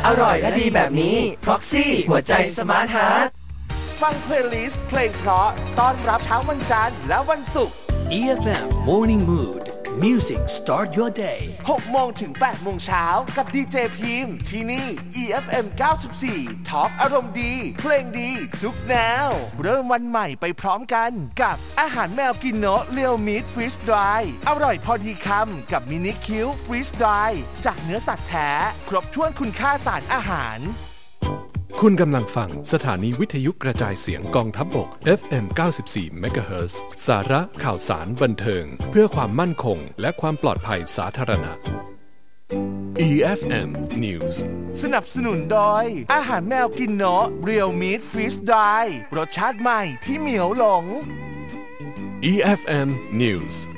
อร่อยและดีแบบนี้ Proxy หัวใจสมาร์ทฮาร์ทฟังเพลย์ลิสต์เพลงเพราะต้อนรับเช้าวันจันทร์และวันศุกร์ EFM Morning Mood Music Start Your Day 6 โมงถึง 8 โมงเช้ากับดีเจพิมพ์ที่นี่ EFM 94 ท็อปอารมณ์ดีเพลงดีทุกแนวเริ่มวันใหม่ไปพร้อมกันกับอาหารแมวกินโนะเรียวมิตฟรีสดรายอร่อยพอดีคำกับมินิคิวฟรีสดรายจากเนื้อสัตว์แท้ครบถ้วนคุณค่าสารอาหารคุณกำลังฟังสถานีวิทยุกระจายเสียงกองทัพบก FM 94 MHz สาระข่าวสารบันเทิงเพื่อความมั่นคงและความปลอดภัยสาธารณะ EFM News สนับสนุนโดยอาหารแมวกินโนะเรียวมิตฟรีสดรายรสชาติใหม่ที่เหมียวหลง EFM News